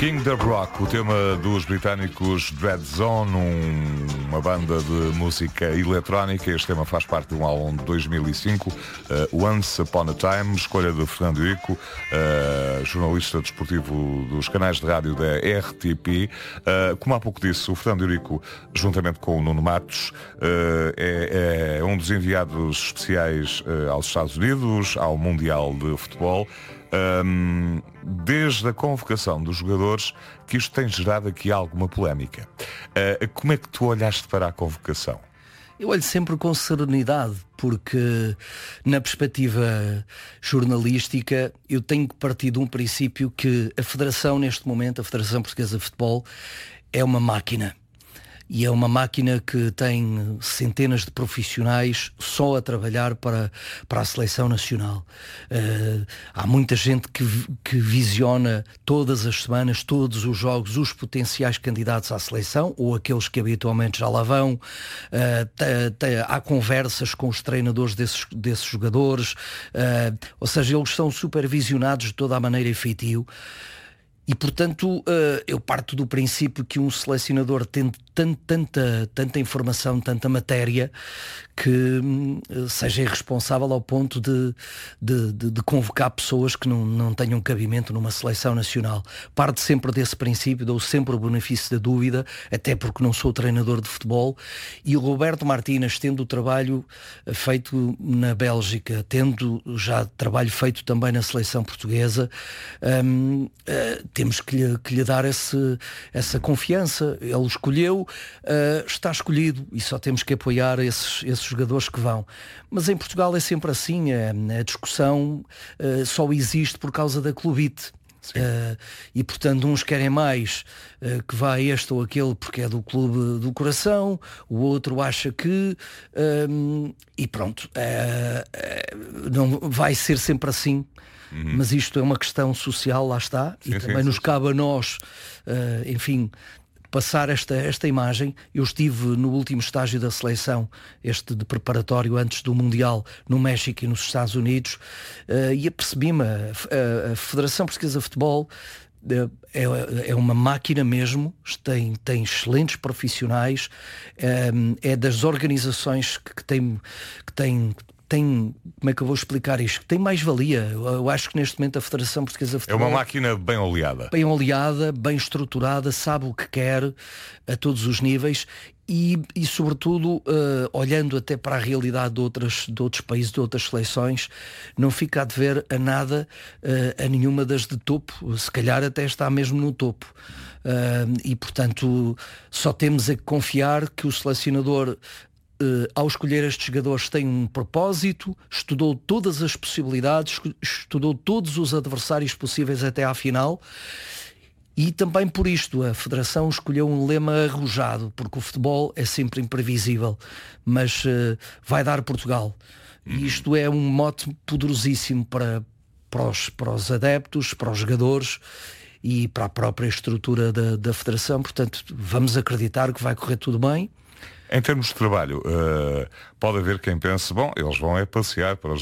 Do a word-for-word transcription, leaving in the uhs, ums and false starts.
Kingdom Rock, o tema dos britânicos Dread Zone, um, uma banda de música eletrónica. Este tema faz parte de um álbum de dois mil e cinco, uh, Once Upon a Time, escolha de Fernando Eurico, uh, jornalista desportivo dos canais de rádio da R T P. Uh, como há pouco disse, o Fernando Eurico, juntamente com o Nuno Matos, uh, é, é um dos enviados especiais uh, aos Estados Unidos, ao Mundial de Futebol. Um, desde a convocação dos jogadores, que isto tem gerado aqui alguma polémica. Uh, como é que tu olhaste para a convocação? Eu olho sempre com serenidade, porque na perspectiva jornalística eu tenho que partir de um princípio que a Federação, neste momento, a Federação Portuguesa de Futebol, é uma máquina. E é uma máquina que tem centenas de profissionais só a trabalhar para, para a seleção nacional. Uh, há muita gente que, que visiona todas as semanas, todos os jogos, os potenciais candidatos à seleção, ou aqueles que habitualmente já lá vão. Uh, t- t- há conversas com os treinadores desses, desses jogadores. Uh, ou seja, eles são supervisionados de toda a maneira efetiva. E, portanto, eu parto do princípio que um selecionador tem tanta, tanta informação, tanta matéria, que seja irresponsável ao ponto de, de, de, de convocar pessoas que não, não tenham cabimento numa seleção nacional. Parto sempre desse princípio, dou sempre o benefício da dúvida, até porque não sou treinador de futebol, e o Roberto Martínez, tendo o trabalho feito na Bélgica, tendo já trabalho feito também na seleção portuguesa, hum, temos que lhe, que lhe dar esse, essa confiança. Ele escolheu, uh, está escolhido, e só temos que apoiar esses, esses jogadores que vão. Mas em Portugal é sempre assim, a, a discussão uh, só existe por causa da clubite. Uh, e portanto uns querem mais uh, que vá este ou aquele porque é do clube do coração, o outro acha que uh, e pronto, uh, uh, não vai ser sempre assim. Uhum. Mas isto é uma questão social, lá está, sim, e também sim, nos sim. cabe a nós, uh, enfim, passar esta, esta imagem. Eu estive no último estágio da seleção, este de preparatório antes do Mundial, no México e nos Estados Unidos, uh, e apercebi-me, a, a Federação Portuguesa de Futebol uh, é, é uma máquina mesmo, tem, tem excelentes profissionais, um, é das organizações que, que tem... Que tem tem, como é que eu vou explicar isto? Tem mais-valia. Eu acho que neste momento a Federação Portuguesa de Futebol é uma máquina bem oleada. Bem oleada, bem estruturada, sabe o que quer a todos os níveis e, e sobretudo, uh, olhando até para a realidade de, outras, de outros países, de outras seleções, não fica a dever a nada, uh, a nenhuma das de topo. Se calhar até está mesmo no topo. Uh, e, portanto, só temos a confiar que o selecionador, Uh, ao escolher estes jogadores, tem um propósito, estudou todas as possibilidades, estudou todos os adversários possíveis até à final, e também por isto a Federação escolheu um lema arrojado, porque o futebol é sempre imprevisível, mas uh, vai dar Portugal. E isto é um mote poderosíssimo para, para, os, para os adeptos, para os jogadores e para a própria estrutura da, da Federação. Portanto, vamos acreditar que vai correr tudo bem. Em termos de trabalho, uh, pode haver quem pense, bom, eles vão é passear para os